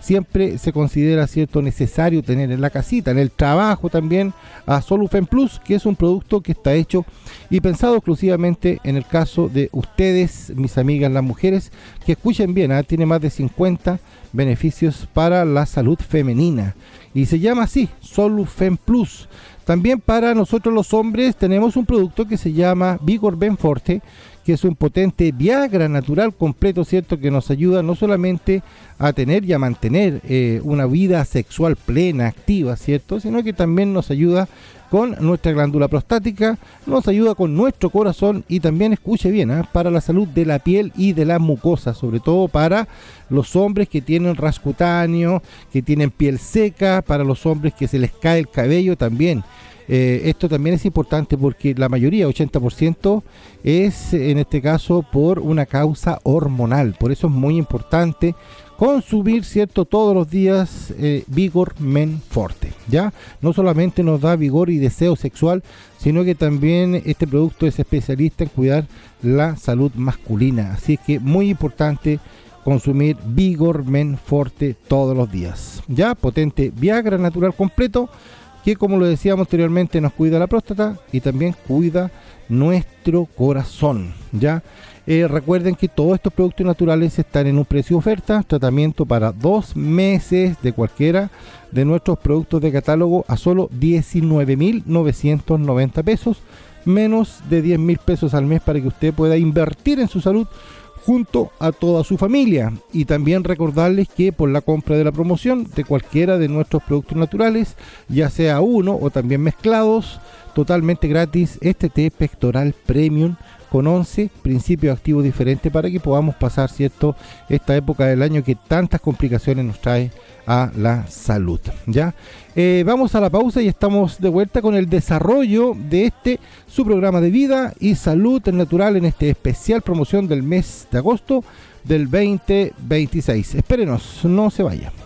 siempre se considera, ¿cierto?, necesario tener en la casita, en el trabajo también, a Solufen Plus, que es un producto que está hecho y pensado exclusivamente en el caso de ustedes, mis amigas las mujeres, que escuchen bien, tiene más de 50 beneficios para la salud femenina y se llama así, Solufen Plus. También para nosotros los hombres tenemos un producto que se llama Vigor Ben Forte, que es un potente Viagra natural completo, ¿cierto?, que nos ayuda no solamente a tener y a mantener una vida sexual plena, activa, ¿cierto?, sino que también nos ayuda con nuestra glándula prostática, nos ayuda con nuestro corazón y también, escuche bien, para la salud de la piel y de la mucosa, sobre todo para los hombres que tienen ras cutáneo, que tienen piel seca, para los hombres que se les cae el cabello también. Esto también es importante porque la mayoría, 80%, es en este caso por una causa hormonal. Por eso es muy importante consumir, ¿cierto?, todos los días Vigor Men Forte, ¿ya? No solamente nos da vigor y deseo sexual, sino que también este producto es especialista en cuidar la salud masculina. Así que muy importante consumir Vigor Men Forte todos los días, ¿ya? Potente Viagra natural completo, que como lo decíamos anteriormente nos cuida la próstata y también cuida nuestro corazón, ¿ya? Recuerden que todos estos productos naturales están en un precio de oferta, tratamiento para 2 meses de cualquiera de nuestros productos de catálogo a solo 19.990 pesos, menos de 10.000 pesos al mes para que usted pueda invertir en su salud junto a toda su familia. Y también recordarles que por la compra de la promoción de cualquiera de nuestros productos naturales, ya sea uno o también mezclados, totalmente gratis este té pectoral premium con 11 principios activos diferentes para que podamos pasar, ¿cierto?, esta época del año que tantas complicaciones nos trae a la salud, ¿ya? Vamos a la pausa y estamos de vuelta con el desarrollo de su programa de vida y salud natural en este especial promoción del mes de agosto del 2026. Espérenos, no se vaya.